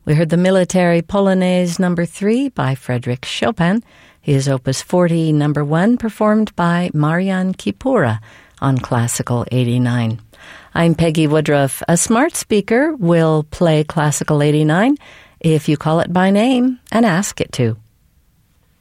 We heard the Military Polonaise No. 3 by Frédéric Chopin. His Opus 40 No. 1 performed by Marian Kipura on Classical 89. I'm Peggy Woodruff. A smart speaker will play Classical 89 if you call it by name and ask it to.